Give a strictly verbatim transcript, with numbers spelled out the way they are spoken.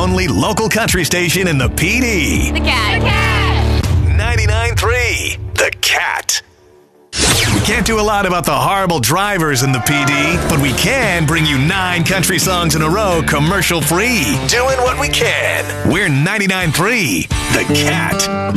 only local country station in the P D. The Cat. The Cat. ninety-nine point three, The Cat. We can't do a lot about the horrible drivers in the P D, but we can bring you nine country songs in a row commercial free. Doing what we can. We're ninety-nine point three, The Cat.